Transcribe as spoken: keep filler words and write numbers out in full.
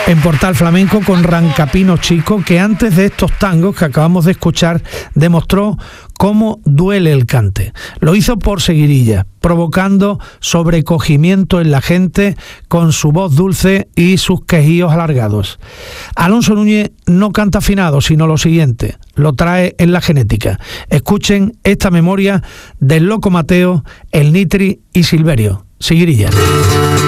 en Portal Flamenco con Rancapino Chico, que antes de estos tangos que acabamos de escuchar demostró cómo duele el cante. Lo hizo por seguirilla, provocando sobrecogimiento en la gente con su voz dulce y sus quejíos alargados. Alonso Núñez no canta afinado, sino lo siguiente, lo trae en la genética. Escuchen esta memoria del Loco Mateo, el Nitri y Silverio. Seguirilla.